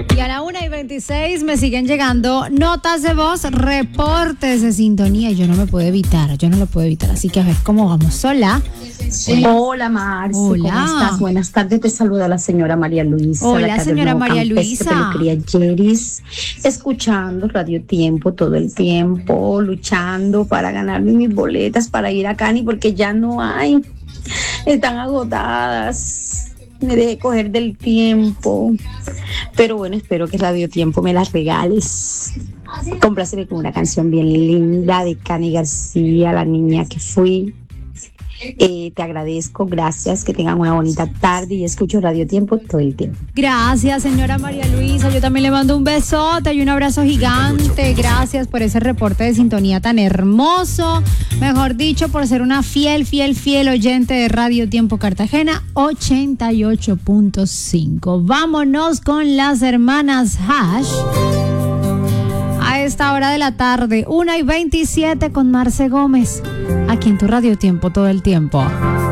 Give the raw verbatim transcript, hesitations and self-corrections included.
Y a la una y veintiséis me siguen llegando notas de voz, reportes de sintonía y yo no me puedo evitar, yo no lo puedo evitar. Así que a ver cómo vamos. Hola. Hola, Hola Marci, Hola. ¿cómo estás? Buenas tardes, te saluda la señora María Luisa. Hola, señora María Luisa. Peluquería Yeris, escuchando Radio Tiempo todo el tiempo, luchando para ganarme mis boletas para ir a Cani porque ya no hay, están agotadas. Me dejé coger del tiempo, pero bueno, espero que Radio Tiempo me las regales. Compláceme con una canción bien linda de Cani García, La Niña que Fui. Eh, te agradezco, gracias, que tengan una bonita tarde y escucho Radio Tiempo todo el tiempo. Gracias, señora María Luisa. Yo también le mando un besote y un abrazo gigante. Gracias por ese reporte de sintonía tan hermoso. Mejor dicho, por ser una fiel, fiel, fiel oyente de Radio Tiempo Cartagena ochenta y ocho punto cinco. Vámonos con las hermanas Hash. A esta hora de la tarde, una y veintisiete con Marce Gómez. Aquí en tu Radio Tiempo todo el tiempo.